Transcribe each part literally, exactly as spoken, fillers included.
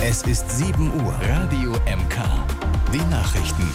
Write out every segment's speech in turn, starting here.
Es ist sieben Uhr. Radio M K. Die Nachrichten.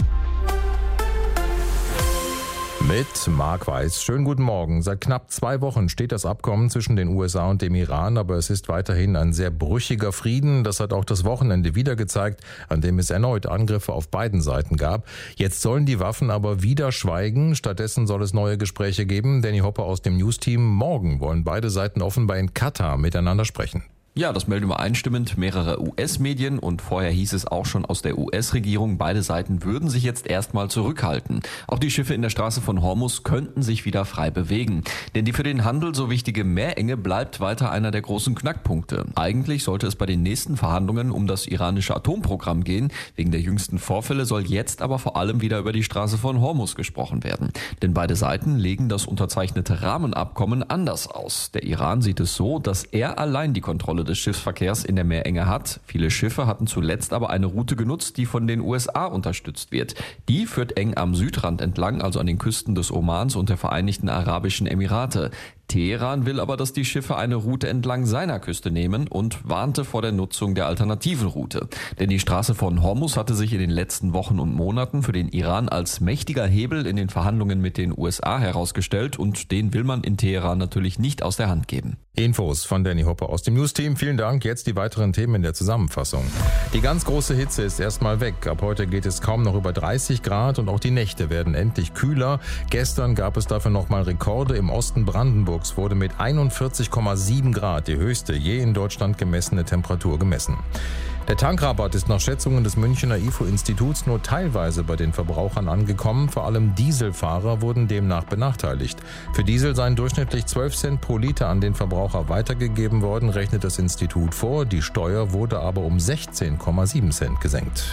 Mit Marc Weiß. Schönen guten Morgen. Seit knapp zwei Wochen steht das Abkommen zwischen den U S A und dem Iran, aber es ist weiterhin ein sehr brüchiger Frieden. Das hat auch das Wochenende wieder gezeigt, an dem es erneut Angriffe auf beiden Seiten gab. Jetzt sollen die Waffen aber wieder schweigen. Stattdessen soll es neue Gespräche geben. Danny Hopper aus dem News-Team. Morgen wollen beide Seiten offenbar in Katar miteinander sprechen. Ja, das melden übereinstimmend mehrere U S-Medien und vorher hieß es auch schon aus der U S-Regierung, beide Seiten würden sich jetzt erstmal zurückhalten. Auch die Schiffe in der Straße von Hormuz könnten sich wieder frei bewegen. Denn die für den Handel so wichtige Meerenge bleibt weiter einer der großen Knackpunkte. Eigentlich sollte es bei den nächsten Verhandlungen um das iranische Atomprogramm gehen. Wegen der jüngsten Vorfälle soll jetzt aber vor allem wieder über die Straße von Hormuz gesprochen werden. Denn beide Seiten legen das unterzeichnete Rahmenabkommen anders aus. Der Iran sieht es so, dass er allein die Kontrolle des Schiffsverkehrs in der Meerenge hat. Viele Schiffe hatten zuletzt aber eine Route genutzt, die von den U S A unterstützt wird. Die führt eng am Südrand entlang, also an den Küsten des Omans und der Vereinigten Arabischen Emirate. Teheran will aber, dass die Schiffe eine Route entlang seiner Küste nehmen und warnte vor der Nutzung der alternativen Route. Denn die Straße von Hormuz hatte sich in den letzten Wochen und Monaten für den Iran als mächtiger Hebel in den Verhandlungen mit den U S A herausgestellt und den will man in Teheran natürlich nicht aus der Hand geben. Infos von Danny Hopper aus dem News-Team. Vielen Dank. Jetzt die weiteren Themen in der Zusammenfassung. Die ganz große Hitze ist erstmal weg. Ab heute geht es kaum noch über dreißig Grad und auch die Nächte werden endlich kühler. Gestern gab es dafür nochmal Rekorde. Im Osten Brandenburgs wurde mit einundvierzig Komma sieben Grad die höchste je in Deutschland gemessene Temperatur gemessen. Der Tankrabatt ist nach Schätzungen des Münchner I F O-Instituts nur teilweise bei den Verbrauchern angekommen. Vor allem Dieselfahrer wurden demnach benachteiligt. Für Diesel seien durchschnittlich zwölf Cent pro Liter an den Verbraucher weitergegeben worden, rechnet das Institut vor. Die Steuer wurde aber um sechzehn Komma sieben Cent gesenkt.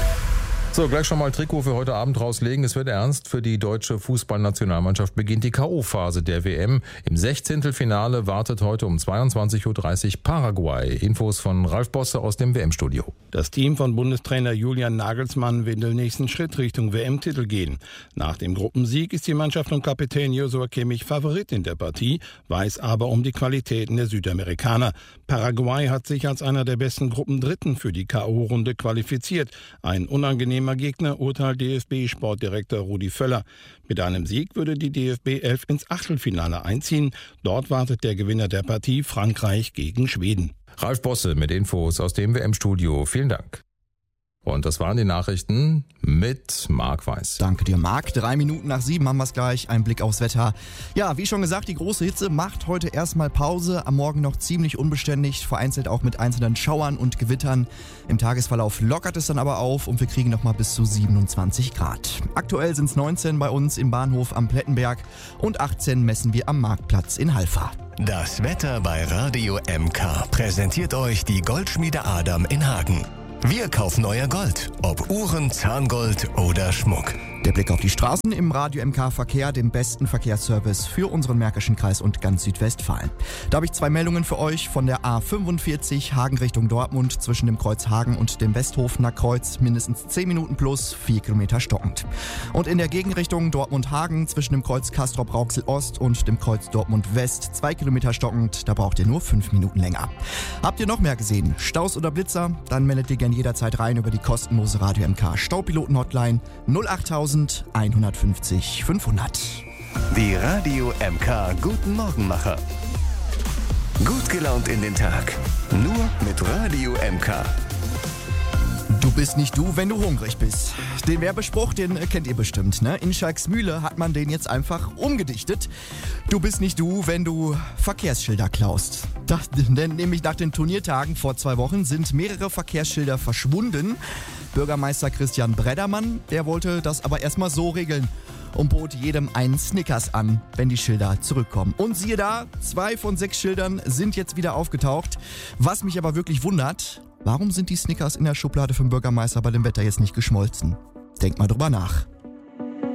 So, gleich schon mal Trikot für heute Abend rauslegen. Es wird ernst. Für die deutsche Fußballnationalmannschaft beginnt die K O-Phase der W M. Im Sechzehntelfinale wartet heute um zweiundzwanzig Uhr dreißig Paraguay. Infos von Ralf Bosse aus dem W M-Studio. Das Team von Bundestrainer Julian Nagelsmann will den nächsten Schritt Richtung W M-Titel gehen. Nach dem Gruppensieg ist die Mannschaft um Kapitän Joshua Kimmich Favorit in der Partie, weiß aber um die Qualitäten der Südamerikaner. Paraguay hat sich als einer der besten Gruppendritten für die K O-Runde qualifiziert. Ein unangenehmer Gegner, urteilt D F B-Sportdirektor Rudi Völler. Mit einem Sieg würde die D F B elf ins Achtelfinale einziehen. Dort wartet der Gewinner der Partie Frankreich gegen Schweden. Ralf Bosse mit Infos aus dem W M-Studio. Vielen Dank. Und das waren die Nachrichten mit Marc Weiß. Danke dir, Marc. Drei Minuten nach sieben haben wir es gleich. Ein Blick aufs Wetter. Ja, wie schon gesagt, die große Hitze macht heute erstmal Pause. Am Morgen noch ziemlich unbeständig, vereinzelt auch mit einzelnen Schauern und Gewittern. Im Tagesverlauf lockert es dann aber auf und wir kriegen noch mal bis zu siebenundzwanzig Grad. Aktuell sind es neunzehn bei uns im Bahnhof am Plettenberg und achtzehn messen wir am Marktplatz in Halver. Das Wetter bei Radio M K präsentiert euch die Goldschmiede Adam in Hagen. Wir kaufen euer Gold, ob Uhren, Zahngold oder Schmuck. Der Blick auf die Straßen im Radio M K Verkehr, dem besten Verkehrsservice für unseren Märkischen Kreis und ganz Südwestfalen. Da habe ich zwei Meldungen für euch von der A fünfundvierzig Hagen Richtung Dortmund zwischen dem Kreuz Hagen und dem Westhofener Kreuz mindestens zehn Minuten plus, vier Kilometer stockend. Und in der Gegenrichtung Dortmund-Hagen zwischen dem Kreuz Castrop-Rauxel Ost und dem Kreuz Dortmund West zwei Kilometer stockend, da braucht ihr nur fünf Minuten länger. Habt ihr noch mehr gesehen? Staus oder Blitzer? Dann meldet ihr gerne jederzeit rein über die kostenlose Radio M K Staupiloten-Hotline null achttausend hundertfünfzig fünfhundert. Die Radio M K Guten Morgenmacher. Gut gelaunt in den Tag. Nur mit Radio M K. Du bist nicht du, wenn du hungrig bist. Den Werbespruch, den kennt ihr bestimmt, ne? In Schalksmühle hat man den jetzt einfach umgedichtet. Du bist nicht du, wenn du Verkehrsschilder klaust. Das, denn nämlich nach den Turniertagen vor zwei Wochen sind mehrere Verkehrsschilder verschwunden. Bürgermeister Christian Breddermann, der wollte das aber erstmal so regeln und bot jedem einen Snickers an, wenn die Schilder zurückkommen. Und siehe da, zwei von sechs Schildern sind jetzt wieder aufgetaucht. Was mich aber wirklich wundert: Warum sind die Snickers in der Schublade vom Bürgermeister bei dem Wetter jetzt nicht geschmolzen? Denkt mal drüber nach.